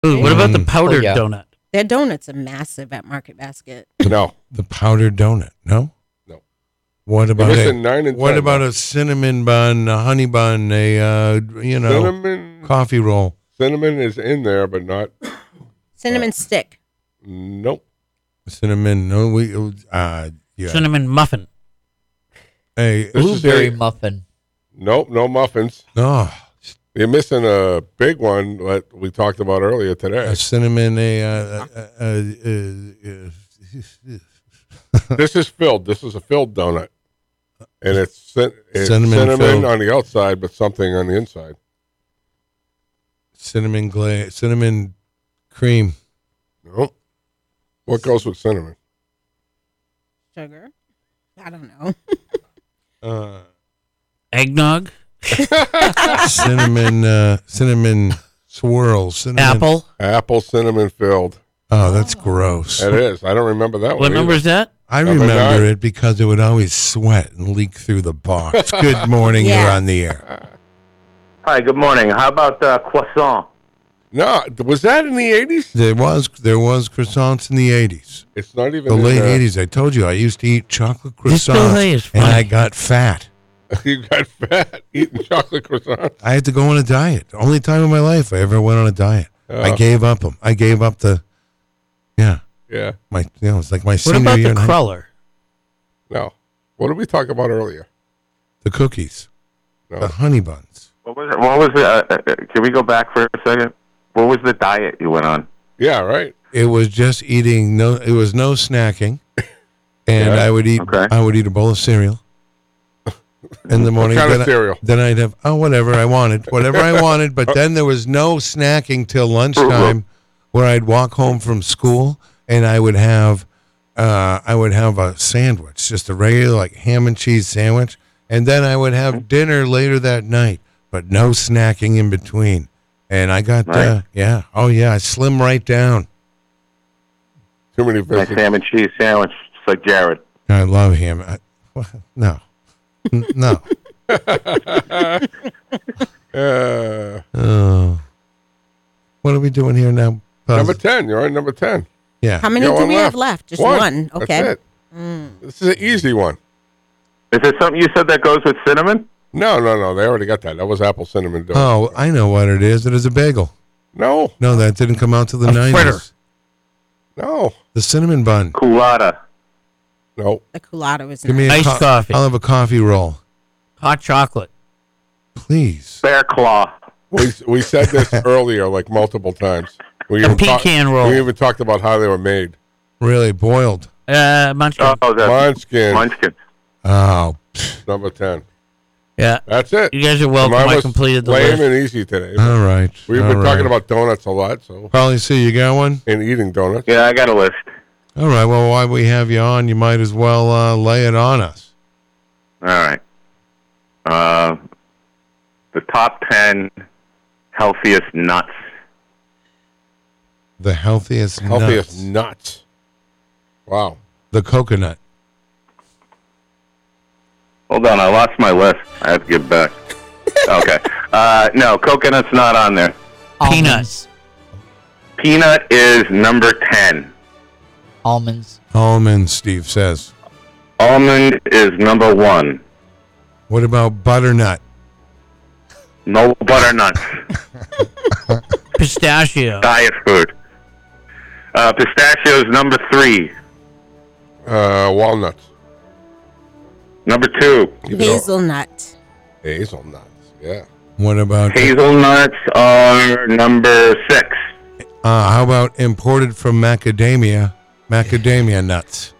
Ooh, what about the powdered yeah. donut? Their donuts are massive at Market Basket. No. The powdered donut. No? No. What You're about missing 9 and 10. What about a cinnamon bun, a honey bun, cinnamon? coffee roll? Cinnamon is in there, but not. Cinnamon stick. Nope. Cinnamon. No, yeah. Cinnamon muffin. Hey, Blueberry muffin. Nope, no muffins. oh, You're missing a big one that we talked about earlier today. a cinnamon. This is filled. This is a filled donut, and it's Cinnamon cinnamon filled. on the outside, but something on the inside. Cinnamon cream. Nope. What goes with cinnamon? Sugar. I don't know. Eggnog. Cinnamon swirls. Cinnamon. Apple cinnamon filled. Oh, that's gross. It is. I don't remember that one. What number is that? I Number remember 9. it because it would always sweat and leak through the box. Good morning. Yeah. You're on the air. Hi, good morning. How about croissant? No, was that in the 80s? There was croissants in the 80s. It's not even The in late 80s. I told you I used to eat chocolate This delay croissants is and funny. I got fat. You got fat eating chocolate croissants. I had to go on a diet. Only time in my life I ever went on a diet. I gave up them. I gave up the Yeah. it was like my What senior about year. the in high- cruller? No. What did we talk about earlier? The cookies. No. The honey buns. What was it? Can we go back for a second? What was the diet you went on? Yeah, right. It was just eating it was no snacking. And Yeah. I would eat a bowl of cereal in the morning. What kind then of cereal? Then I'd have whatever I wanted. But then there was no snacking till lunchtime where I'd walk home from school and I would have a sandwich, just a regular like ham and cheese sandwich, and then I would have dinner later that night, but no snacking in between. And I got I slim right down. Too many Nice visits. ham and cheese sandwich, just like Jared. I love him. No. No. Oh. What are we doing here now? Number 10. You're on number 10. Yeah. How many You got do one we have left? Just one. Okay. That's it. This is an easy one. Is there something you said that goes with cinnamon? No. They already got that. That was apple cinnamon donut. Oh, I know what it is. It is a bagel. No. No, that didn't come out till the 90s. fritter. No. The cinnamon bun. Culotta. No. The culotta was Give me a Iced coffee. I'll have a coffee roll. Hot chocolate. Please. Bear claw. We said this earlier like multiple times. We A even talk- pecan roll. We even talked about how they were made. Really boiled. Munchkin. Oh, that's Munchkin. Munchkin. Oh. Number 10. Yeah. That's it. You guys are welcome. Mine I was completed the lame list. and easy today. All right. We've been talking about donuts a lot, so Probably see you got one? and eating donuts. Yeah, I got a list. All right. Well, while we have you on, you might as well lay it on us. All right. The top 10 healthiest nuts. The healthiest Healthiest nuts. nuts. Wow. The coconut. Hold on, I lost my list. I have to give back. Okay. No, coconut's not on there. Peanuts. Peanut is number 10. Almonds. Almonds, Steve says. Almond is number 1. What about butternut? No butternuts. Pistachio. Diet food. Pistachio is number 3. Walnuts. Number 2. hazelnut. Hazelnuts. Yeah. What about Hazelnuts are number 6. how about imported from macadamia? Macadamia nuts.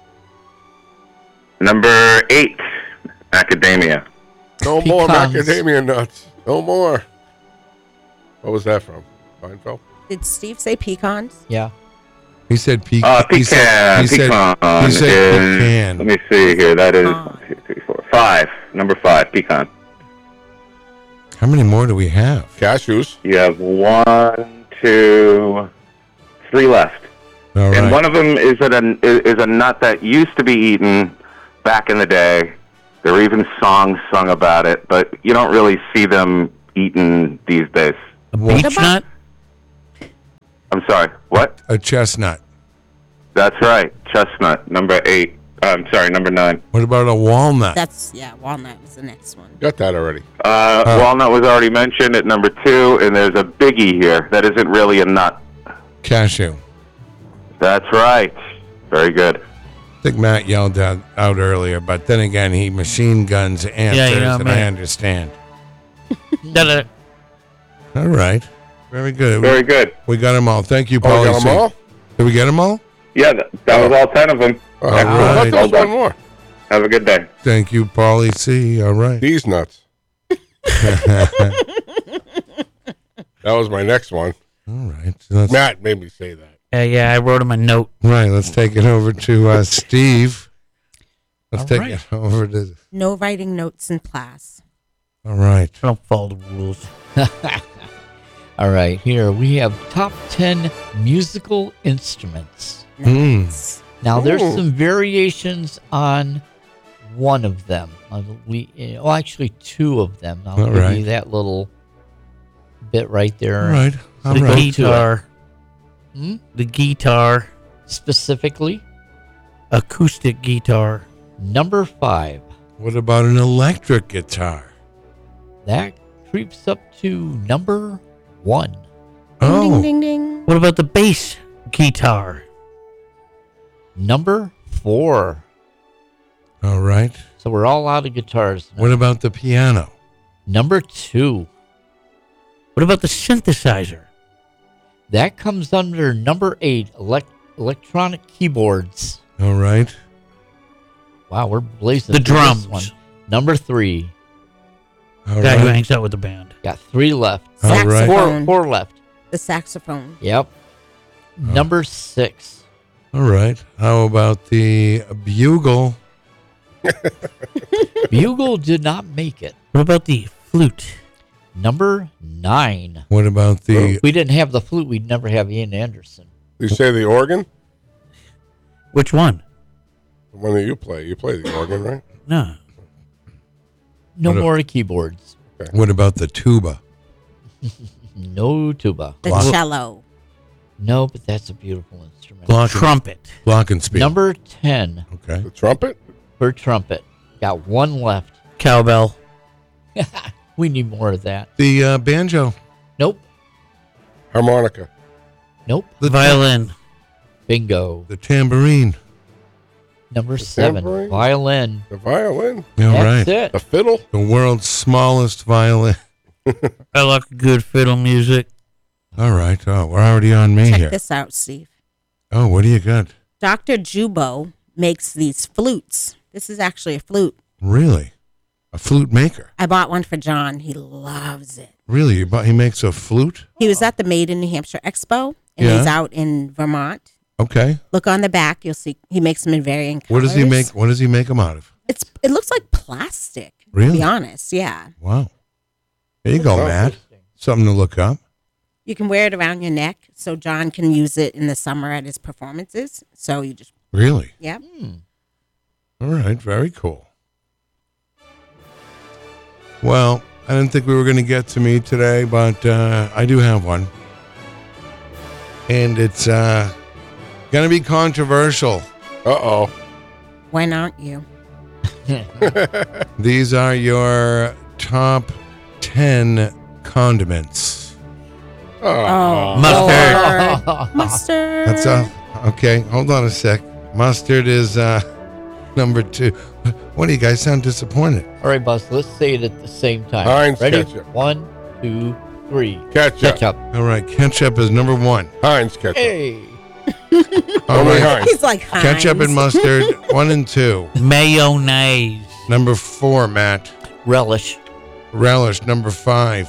Number 8. Macadamia. No more Pecans. macadamia nuts. No more. What was that from? Feinfeld? Did Steve say pecans? Yeah. He said Pecan. he said Pecan is, is, let me see here. That is 1, 2, 3, 4, 5. Number 5. Pecan. How many more do we have? Cashews. You have 1, 2, 3 left. All And right. one of them is a nut that used to be eaten back in the day. There were even songs sung about it, but you don't really see them eaten these days. A beech about- nut. I'm sorry. What? A chestnut. That's right. Chestnut, number 8. I'm sorry, number 9. What about a walnut? Walnut was the next one. Got that already. Walnut was already mentioned at number 2, and there's a biggie here that isn't really a nut. Cashew. That's right. Very good. I think Matt yelled out earlier, but then again, he machine guns answers, and I understand. Da-da. All right. Very good. Very good. We got them all. Thank you, Oh, Paulie we got C. them all? Did we get them all? Yeah, that was all 10 of them. Oh, All I thought right. there was one more. Have a good day. Thank you, Paulie C. All right. These nuts. That was my next one. All right. So let's, Matt made me say that. Yeah, I wrote him a note. right. Let's take it over to Steve. Let's All take right. it over to. No writing notes in class. All right. I don't follow the rules. All right, here we have top 10 musical instruments. Nice. Now, there's Ooh. some variations on one of them. Actually, 2 of them. I'll All give right. you that little bit right there. All right. All The right. guitar. Hmm? The guitar. Specifically, Acoustic guitar. number 5. What about an electric guitar? That creeps up to number 1. Ding, Oh, ding, ding. What about the bass guitar? Number 4. all right. So we're all out of guitars now. What about the piano? Number 2. What about the synthesizer? That comes under number 8, electronic keyboards. All right. Wow, we're blazing. The through this drums. one. Number 3. All Guy who right. hangs out with the band. Got 3 left. All right. Saxophone. 4 left. The saxophone. Yep. Number 6. All right. How about the bugle? Bugle did not make it. What about the flute? Number 9. What about the If we didn't have the flute, we'd never have Ian Anderson. You say the organ? Which one? The one that you play. You play the organ, right? No. No What a- more keyboards. what about the tuba? No tuba. The Glock. cello. No, but that's a beautiful instrument. Trumpet. Glockenspiel. Number 10 Okay. The trumpet? for trumpet. Got 1 left. Cowbell. We need more of that. The banjo. Nope. Harmonica. Nope. The Violin. Bingo. The tambourine. Number 7. tambourine? Violin. The violin. All That's right. it. The fiddle. The world's smallest violin. I like good fiddle music. All right. Oh, we're already on me Check here. this out, Steve. Oh, what do you got? Dr. Jubo makes these flutes. This is actually a flute. Really? A flute maker? I bought one for John. He loves it. Really? He makes a flute? He was at the Made in New Hampshire Expo, and Yeah. he's out in Vermont. Okay. Look on the back. You'll see he makes them in varying colors. What does he make? What does he make them out of? It looks like plastic. To Really? be honest, yeah. Wow. There you go, Oh, Matt. Something to look up. You can wear it around your neck, so John can use it in the summer at his performances. So you just, Really? yeah. All right. Very cool. Well, I didn't think we were going to get to me today, but I do have one. And it's going to be controversial. Uh-oh. When aren't you? These are your top 10 condiments. Oh, Mustard. Lord. Mustard. That's okay. Hold on a sec. Mustard is number 2. What do you guys sound disappointed? All right, boss. Let's say it at the same time. Heinz Ready? ketchup. 1, 2, 3. Ketchup. Ketchup. All right, ketchup is number 1. Heinz ketchup. Hey. All Only right, Heinz. He's like Heinz. ketchup and mustard 1 and 2. Mayonnaise. Number 4, Matt. Relish. Relish number 5.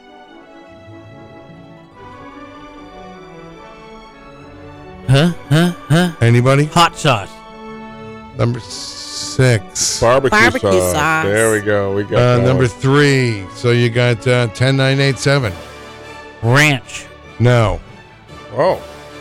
Huh? Anybody? Hot sauce. Number 6. Barbecue sauce. sauce. There we go. We got that Number one. 3. So you got 10, 9, 8, 7. Ranch. No. Oh.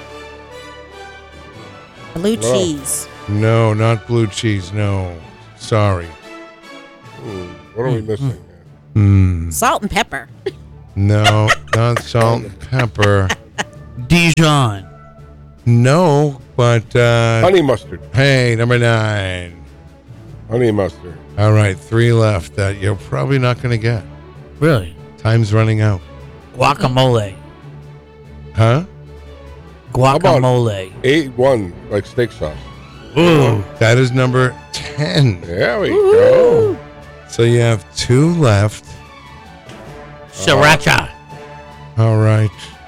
Blue Whoa. cheese. No, not blue cheese. No. Sorry. What are we missing here? Hmm. Salt and pepper. No, not salt and pepper. Dijon. No, but Honey mustard. hey, number 9. Honey mustard. All right, 3 left that you're probably not going to get. Really? Time's running out. Guacamole. Huh? Guacamole. 8-1, like steak sauce. Ooh. That is number 10. There we go. So you have 2 left. Sriracha. All right.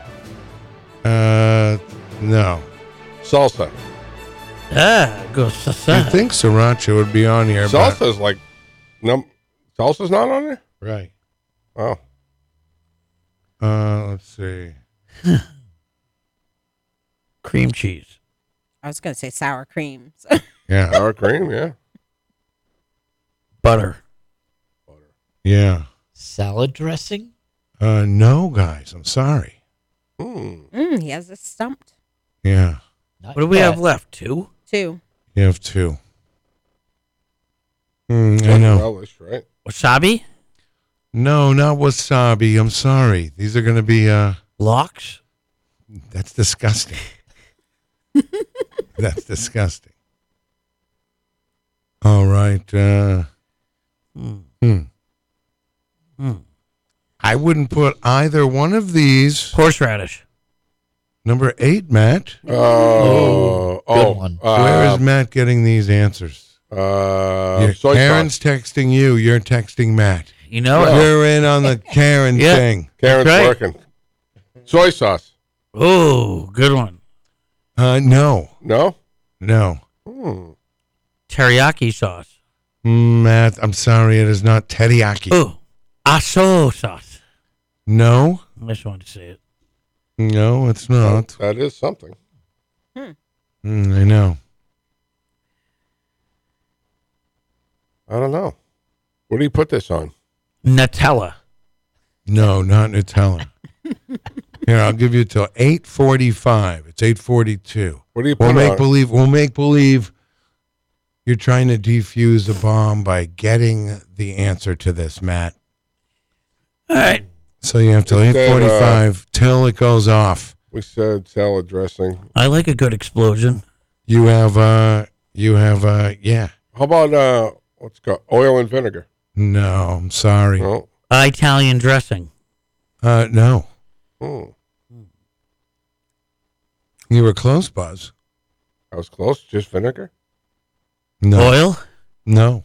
No. Salsa. Go I salsa. think sriracha would be on here. Salsa's like, salsa's not on there? But, right. Oh. Let's see. Cream cheese. I was going to say sour cream. Yeah. Sour cream, yeah. Butter. Yeah. Salad dressing? No, guys. I'm sorry. He has us stumped. Yeah. Not What do we yet. have left? 2? 2. You have 2. I know. Relish, right? Wasabi? No, not wasabi. I'm sorry. These are going to be, Lox? that's disgusting. That's disgusting. All right. I wouldn't put either one of these. Horseradish. Number 8, Matt. Oh. Good one. Where is Matt getting these answers? Soy Karen's sauce. texting you. You're texting Matt. You know it. You're in on the Karen Yeah. thing. Karen's That's right. working. Soy sauce. Oh, good one. No. No? No. Teriyaki sauce. Matt, I'm sorry. It is not teriyaki. Ooh, aso sauce. No. I just wanted to say it. No, it's not. That is something. I know. I don't know. What do you put this on? Nutella. No, not Nutella. Here, I'll give you till 8:45. It's 8:42. What do you put We'll make on? believe. We'll make believe you're trying to defuse a bomb by getting the answer to this, Matt. All right. So you have till It said, 8:45 till it goes off. We said salad dressing. I like a good explosion. You have. Yeah. How about what's it called? Oil and vinegar. No, I'm sorry. No. Italian dressing. No. Hmm. You were close, Buzz. I was close. Just vinegar. No. Oil. No.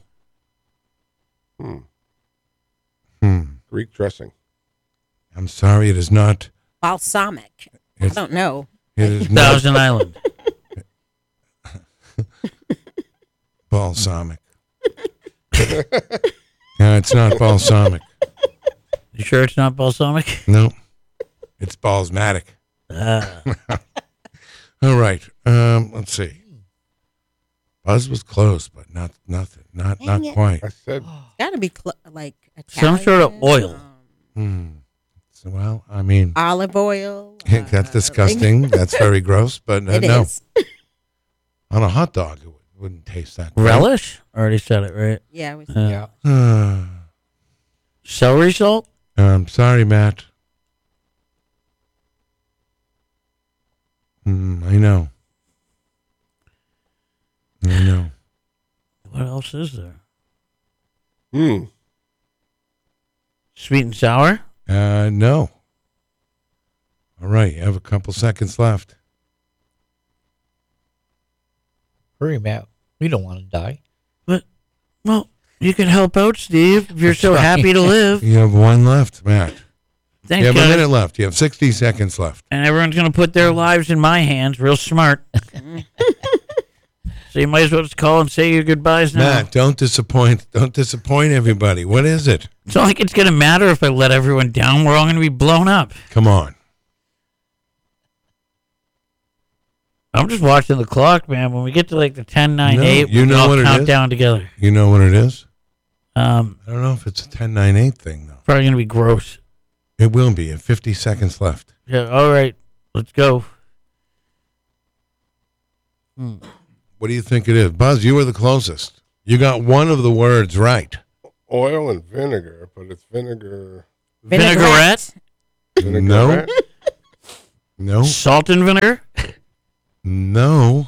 Greek dressing. I'm sorry. It is not. Balsamic. I It's- don't know. It is not Thousand Island. balsamic. Yeah, it's not balsamic. You sure it's not balsamic? No, it's balsmatic. All right. Let's see. Buzz was close, but not nothing. Not Dang it. quite. I said It's got to be like Some sort of Italian, oil. So, well, I mean, olive oil. that's disgusting. That's very gross. But It no, is. on a hot dog, it wouldn't taste that great. Relish? Already said it, right? Yeah. Yeah. Celery salt? I'm sorry, Matt. I know. I know. What else is there? Hmm. Sweet and sour? No. All right, you have a couple seconds left. Hurry, Matt. We don't want to die. But, well, you can help out, Steve, if you're so happy to live. You have one left, Matt. Thanks, You have a guys. minute left. You have 60 seconds left. And everyone's going to put their lives in my hands. Real smart. So you might as well just call and say your goodbyes now. Matt, don't disappoint everybody. What is it? It's not like it's going to matter if I let everyone down. We're all going to be blown up. Come on. I'm just watching the clock, man. When we get to like the 10, 9, No, 8, you we know can all what it count is? down together. You know what it is? Um, I don't know if it's a 10-9-8 thing, though. probably going to be gross. It will be. You have 50 seconds left. Yeah, all right. Let's go. What do you think it is? Buzz, you were the closest. You got one of the words right. oil and vinegar, but it's vinegar. Vinaigrette? No. No. Salt and vinegar? No.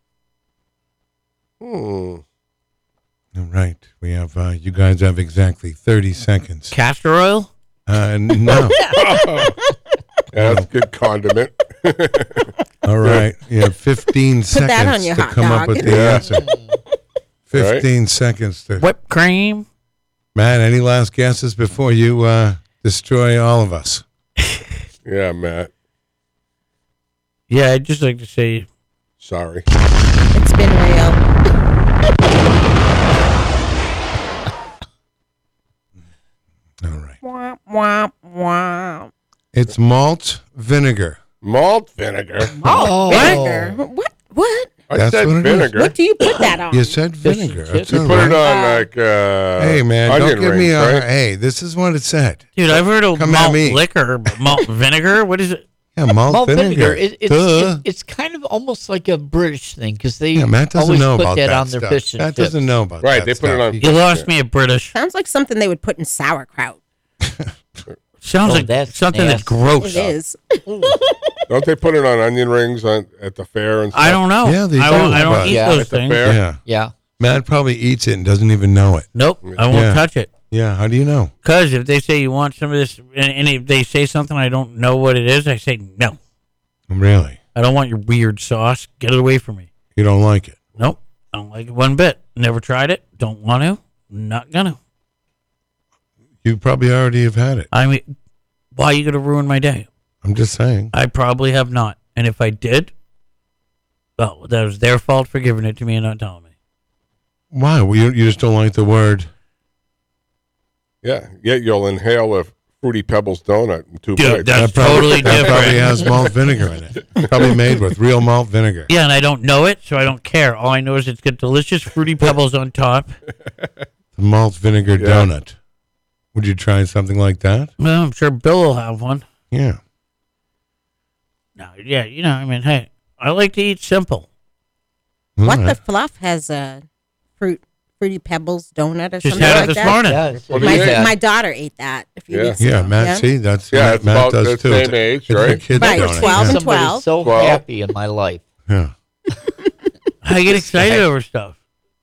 Hmm. All right. We have, you guys have exactly 30 seconds. Castor oil? No. Yeah, that's a good condiment. All right. You have 15 Put that on seconds your to hot come up dog. with the Yeah. answer. 15 seconds to. Whipped cream? Matt, any last guesses before you destroy all of us? Yeah, Matt. Yeah, I'd just like to say Sorry. It's been real. All right. Womp, womp, womp. It's malt vinegar. Malt vinegar. Oh, Vinegar. What? What? I That's said what it is. vinegar. What do you put that on? You said Fish and vinegar. chips. That's You all put it right. on like Hey, man, don't onion give me rings, a. right? Hey, this is what it said. dude, I've heard of Come at malt me. liquor, but malt vinegar? What is it? Yeah, malt, malt vinegar. vinegar. Duh. It's kind of almost like a British thing because they Yeah, Matt doesn't always know put about that that on their stuff. fish and Matt chips. doesn't know about Right, that they put it stuff. on- You lost me at British. Sounds like something they would put in sauerkraut. Sounds Oh, like that's something that's nasty. gross. It is. Don't they put it on onion rings at the fair and stuff? I don't know. Yeah, they I do, don't but- eat Yeah, those at the things. fair. Yeah. Yeah. Matt probably eats it and doesn't even know it. Nope, I won't Yeah. touch it. Yeah, how do you know? Because if they say you want some of this, and if they say something I don't know what it is, I say no. Really? I don't want your weird sauce. Get it away from me. You don't like it? Nope, I don't like it one bit. Never tried it. Don't want to. Not gonna. You probably already have had it. I mean, why are you gonna ruin my day? I'm just saying. I probably have not. And if I did, well, that was their fault for giving it to me and not telling me. Why? Well, you just don't like the word. Yeah, you'll inhale a Fruity Pebbles donut in 2 Dude, bites. that's That totally that probably different. has malt vinegar in it. Probably made with real malt vinegar. Yeah, and I don't know it, so I don't care. All I know is it's got delicious fruity pebbles on top. The malt vinegar Yeah. donut. Would you try something like that? Well, I'm sure Bill will have one. Yeah. No, yeah, I mean, hey, I like to eat simple. What All the right. Fluff has a Fruity Pebbles donut or Just something had it like this that. morning. Yeah. it's What what do you we eat? had. My daughter ate that a few Yeah. weeks Yeah, ago. Matt. See, that's Yeah, Matt, it's Matt about does the too. same age, It's right? a kid's Right, donut. 12 and Somebody 12. so 12. happy in my life. Yeah. I get excited over stuff.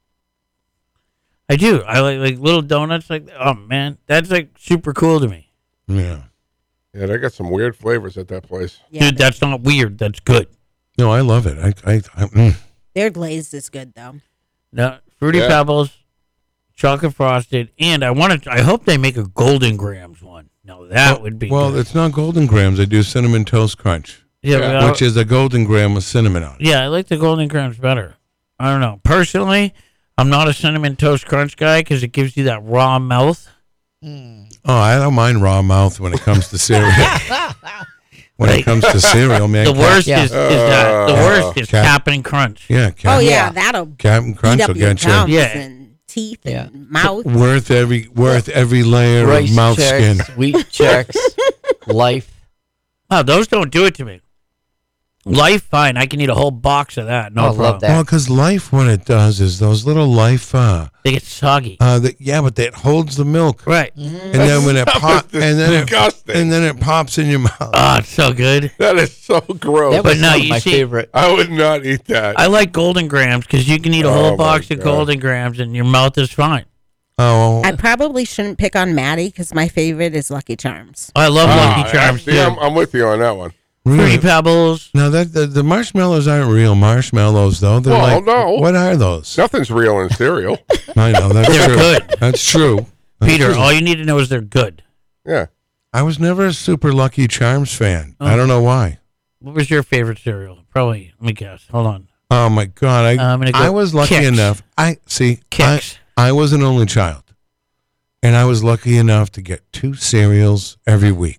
I do. I like little donuts. Like, oh man, that's like super cool to me, Yeah. Yeah, they got some weird flavors at that place. Yeah, dude. That's not weird. That's good. No, I love it. their glaze is good though. No, fruity Yeah. pebbles, chocolate frosted, and I hope they make a Golden Grams one. No, that would be Well, good. it's not Golden Grams. They do Cinnamon Toast Crunch, Yeah, Yeah. well, which is a Golden Gram with cinnamon on it. yeah, I like the Golden Grams better. I don't know. Personally, I'm not a cinnamon toast crunch guy because it gives you that raw mouth. Oh, I don't mind raw mouth when it comes to cereal. When it comes to cereal, man. The worst Yeah. is that. The worst is Cap- Cap'n Crunch. Yeah, Oh yeah, Yeah. that'll Captain Crunch beat will up your get you. gums Yeah. and teeth Yeah. and mouth. Worth every layer Rice of mouth checks, skin. wheat checks, life. Oh, those don't do it to me. Life, fine. I can eat a whole box of that. No Oh, I love problem. that. Well, because Life, what it does is those little Life, They get soggy. yeah, but that holds the milk, Right. and then when it pops, That's and then disgusting. it pops in your mouth. Oh, it's so good. That is so gross. That was But no, one of you my see- favorite. I would not eat that. I like Golden Grams because you can eat a Oh, whole my box of God. Golden Grams and your mouth is fine. Oh, I probably shouldn't pick on Maddie because my favorite is Lucky Charms. I love Ah, Lucky Charms see, too. I'm with you on that one. Fruity really? Pebbles. Now that the marshmallows aren't real marshmallows, though. They're Well, like, no. what are those? Nothing's real in cereal. I know that's They're true. good. That's true. That's Peter, true. all you need to know is they're good. Yeah. I was never a super Lucky Charms fan. Oh. I don't know why. What was your favorite cereal? Probably, let me guess. Hold on. Oh my God! I'm gonna go I was lucky Kix. enough. Kix. I was an only child, and I was lucky enough to get 2 cereals every week.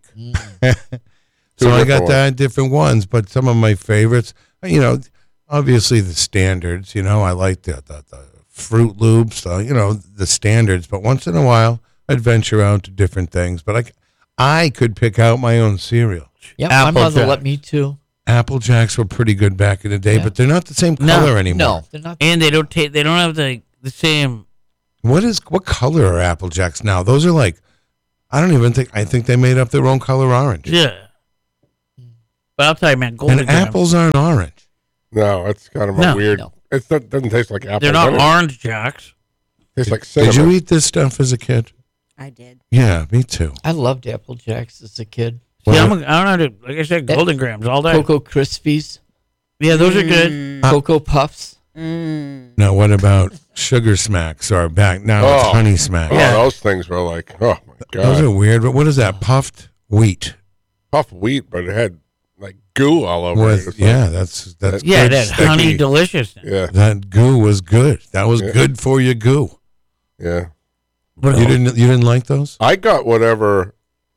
So Two I got different that different ones, but some of my favorites, obviously the standards. I like the Fruit Loops, the standards. But once in a while, I'd venture out to different things. But I could pick out my own cereal. Yeah, my Apple mother Jack. let me too. Apple Jacks were pretty good back in the day, Yeah. but they're not the same No, color anymore. No, they're not. And they don't have the same. What color are Apple Jacks now? Those are like, I think they made up their own color orange. Yeah. But I'll tell you, man, Golden And Grams, apples aren't orange. No, it's kind of a No. weird. No. It doesn't taste like apple. they're not orange jacks. Tastes like Did cinnamon. you eat this stuff as a kid? I did. Yeah, me too. I loved Apple Jacks as a kid. See, Well, I don't know how to, like I said, Golden Grams all day. Cocoa Krispies, Yeah, those are good. Cocoa Puffs. Now, what about sugar smacks or back? Now it's Oh. honey smacks. Oh, Yeah. those things were like, oh my Those god, are weird. But what is that? Puffed wheat puff wheat, but it had like goo all over it. with It's yeah. like- That's Yeah, good, that sticky. honey deliciousness. yeah, That goo was good. That was Yeah. good for your goo. yeah. What You else? didn't like those? I got whatever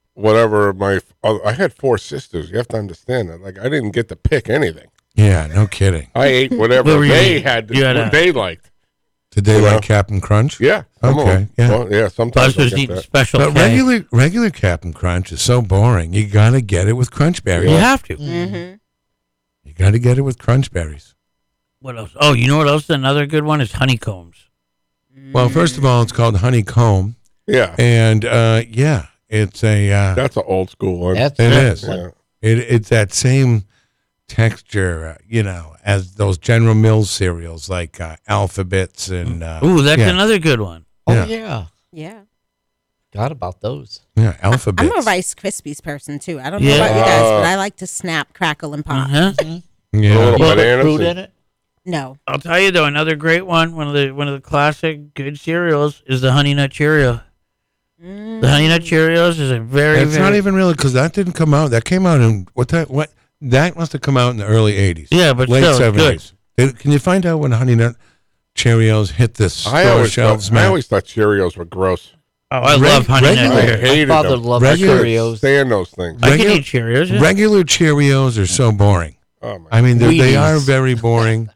my. I had 4 sisters. You have to understand that. Like I didn't get to pick anything. Yeah, no kidding. I ate What whatever were you they eating? had. You had What a- they liked. Did they You like know? Captain Crunch? Yeah. some of Okay, them. yeah. Well, yeah. Sometimes Buzz was I get eating that. Special But K. regular Captain Crunch is so boring. You gotta get it with crunch berries. You have to. Mm-hmm. You gotta get it with crunch berries. What else? Oh, you know what else? Another good one is honeycombs. Well, first of all, it's called honeycomb, Yeah, and yeah, it's a that's an old school one. That's it that is. one. It's that same texture, as those General Mills cereals like Alphabets and Ooh, that's yeah. another good one. Oh Yeah. yeah. Yeah. Forgot about those. Alphabets. I'm a Rice Krispies person too. I don't know Yeah. about you guys, but I like to snap, crackle, and pop. Uh-huh. Yeah, Little Put bananas fruit and- in it. No. I'll tell you though, another great one. One of the classic good cereals is the Honey Nut Cheerio. The Honey Nut Cheerios is a very it's not even really because that didn't come out. That came out in what time? What that must have come out in the early '80s. Yeah, but late still, it's good. Can you find out when Honey Nut Cheerios hit the store I always shelves? thought, I Matt? always thought Cheerios were gross. Oh, I love Honey regular- Nut I Cheerios. hated My father them. loved Regular- Cheerios. Stand those things. I can Regular- eat Cheerios. Yeah. Regular Cheerios are so boring. Oh my! I mean, they Wheaties. are very boring.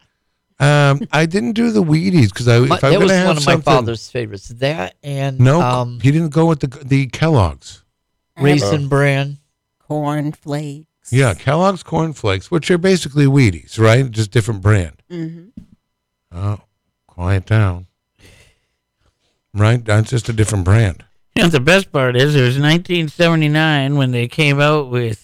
I didn't do the Wheaties because if I'm That going was to have one of my something, father's favorites. That and no, he didn't go with the Kellogg's. Raisin Bran. Corn flakes. Yeah, Kellogg's Corn Flakes, which are basically Wheaties, right? Just different brand. Mm-hmm. Oh, quiet down. Right? That's just a different brand. You know, the best part is it was 1979 when they came out with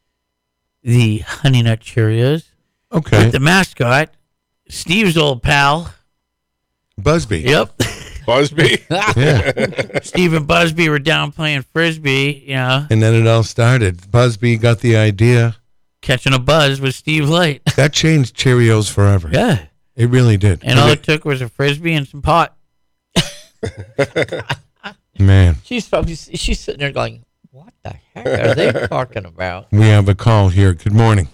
the Honey Nut Cheerios. Okay. With the mascot, Steve's old pal. Busby. Yep. Busby. Yeah. Steve and Busby were down playing Frisbee, you know, And then it all started. Busby got the idea. catching a buzz with Steve Light. That changed Cheerios forever. Yeah. It really did. And all it took was a Frisbee and some pot. Man, She's sitting there going, "What the heck are they talking about?" we have a call here. Good morning.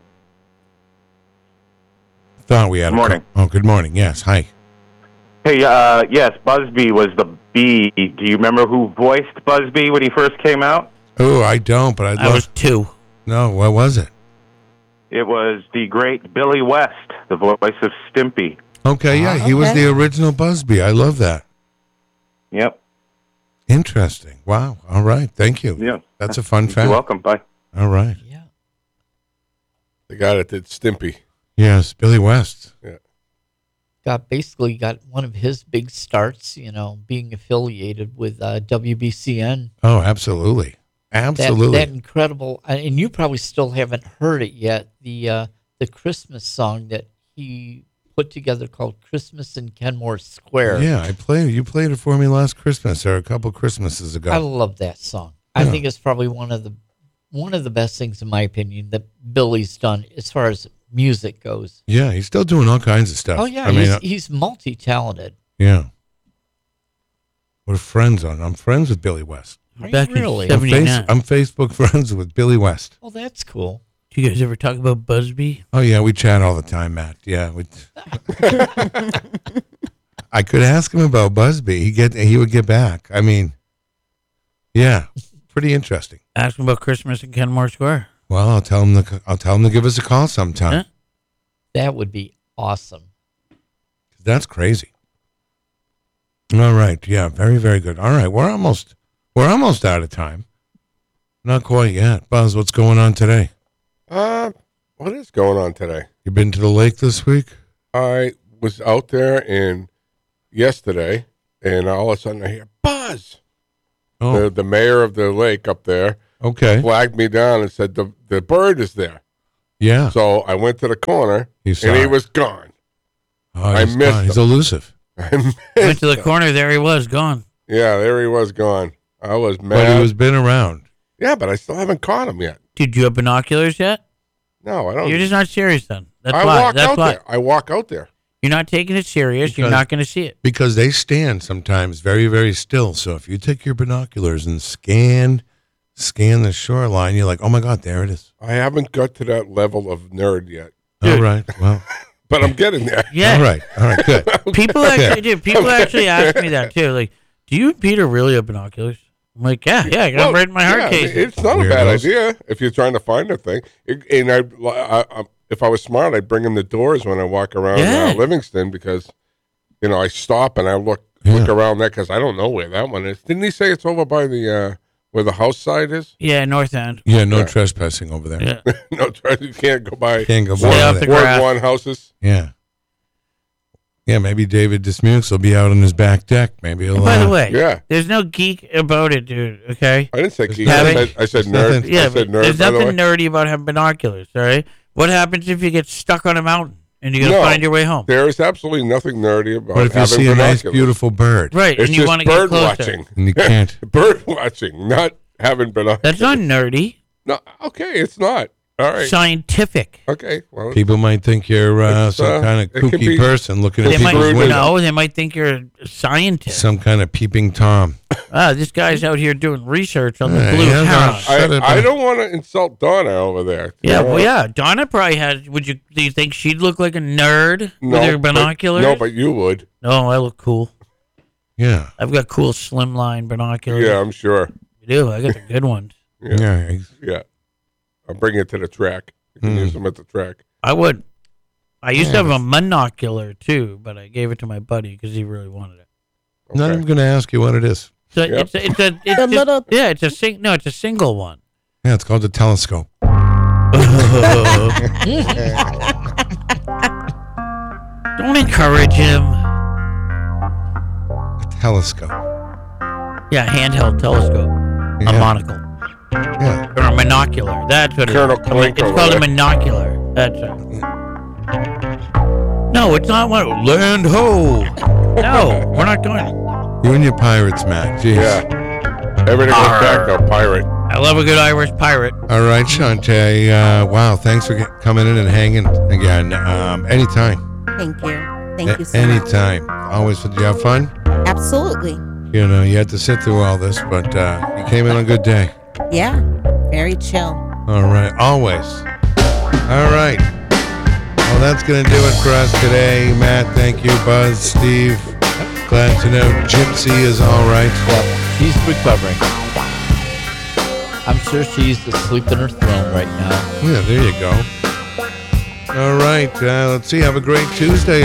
Thought we had Good morning. a call. Oh, good morning. Yes. Hi. Hey, yes, Busby was the bee. Do you remember who voiced Busby when he first came out? Oh, I don't, but I'd I love. was 2. No, what was it? It was the great Billy West, the voice of Stimpy. Okay, yeah, he was Okay. the original Busby. I love that. Yep. Interesting. Wow. All right. Thank you. Yeah. That's a fun You're fact. welcome. Bye. All right. Yeah. The guy that did Stimpy. Yes, Billy West. Basically got one of his big starts, being affiliated with WBCN. Oh, absolutely. Absolutely. That incredible, and you probably still haven't heard it yet. The Christmas song that he put together called "Christmas in Kenmore Square." Yeah, you played it for me last Christmas or a couple Christmases ago. I love that song. I think it's probably one of the best things, in my opinion, that Billy's done as far as music goes. Yeah, he's still doing all kinds of stuff. Oh yeah, I mean, he's multi-talented. yeah. We're friends I'm friends with Billy West. Are you Back in really? 79. I'm Facebook friends with Billy West. Oh, that's cool. Do you guys ever talk about Busby? Oh yeah, we chat all the time, Matt. Yeah, I could ask him about Busby. He would get back. I mean, yeah, pretty interesting. Ask him about Christmas in Kenmore Square. Well, I'll tell him to give us a call sometime. Huh? That would be awesome. That's crazy. All right. Yeah. Very, very good. All right. We're almost out of time. Not quite yet. Buzz, what's going on today? What is going on today? You been to the lake this week? I was out there yesterday, and all of a sudden I hear Buzz. Oh, The mayor of the lake up there okay. flagged me down and said the bird is there. Yeah. So I went to the corner, You saw and he it. was gone. Oh, I he's missed gone. He's him. elusive. Went to the corner. There he was, gone. Yeah, there he was gone. I was mad. But he was been around. Yeah, but I still haven't caught him yet. Did you have binoculars yet? No, I don't. You're just not serious then. That's I why. walk That's out why. there. I walk out there. You're not taking it serious. You're Because- not going to see it. Because they stand sometimes very, very still. So if you take your binoculars and scan the shoreline, you're like, oh my God, there it is. I haven't got to that level of nerd yet, All right. Well, but I'm getting there. Yeah. all right. All right. Good. People actually do. People actually ask me that too. Like, do you and Peter really have binoculars? I'm like, yeah, I got them right in my hard yeah, case. it's not a bad Weirdos. idea if you're trying to find a thing. And if I was smart, I'd bring them the doors when I walk around Yeah. Livingston because, I stop and I look around that because I don't know where that one is. Didn't he say it's over by the where the house side is? Yeah, North End. Yeah, no trespassing over there. Yeah. No, you can't go by. Can't go Stay by off there. the Ward grass. 1 houses. Yeah. Yeah, maybe David Dismukes will be out on his back deck. Maybe he'll. By the way, Yeah. there's no geek about it, dude. Okay. I didn't say There's geek. I nothing- said, I said there's nerd. nothing- Yeah, I but said nerd. there's by the way. nothing nerdy about having binoculars. All right. What happens if you get stuck on a mountain and you got to No. find your way home? There is absolutely nothing nerdy about What if you having see a nice, binoculars. beautiful bird Right, It's and you just want to get bird closer. watching. and you can't? Bird watching, not having binoculars. That's not nerdy. No, okay, it's not. All right. Scientific. Okay. Well, People might think you're It's, some kind of it can kooky be- person looking at They It's might people's rude. windows. no. They might think you're a scientist. Some kind of peeping Tom. This guy's out here doing research on the Hey, blue yeah, heron. Shut it I up. don't want to insult Donna over there. Yeah, well, yeah. Donna probably has. Do you think she'd look like a nerd with her binoculars? But you would. No, I look cool. Yeah. I've got cool slimline binoculars. Yeah, I'm sure. I do. I got the good ones. Yeah. Yeah. I'll bring it to the track. You can use them at the track. I would. I used to have a monocular too, but I gave it to my buddy because he really wanted it. Not even going to ask you what it is. So Yep. it's The just- little- yeah, it's a single one. Yeah, it's called a telescope. Don't encourage him. A telescope. Yeah, handheld telescope, a Yeah. monocle Yeah. or a monocular. That's what Colonel it is. It's Clink called over a there. monocular. That's it. No, it's not one. Land ho! No, we're not going. You and your pirates, Matt. Jeez. Yeah. Everything goes back to a pirate. I love a good Irish pirate. All right, Shantae. Wow, thanks for coming in and hanging again. Anytime. Thank you. Thank you so much. Anytime. Always. Did you have fun? Absolutely. You know, you had to sit through all this, but you came in on a good day. Yeah. Very chill. All right. Always. All right. Well, that's going to do it for us today. Matt, thank you. Buzz, Steve, glad to know Gypsy is all right. Yep, she's recovering. I'm sure she's asleep in her throne right now. Yeah, there you go. All right. Let's see. Have a great Tuesday,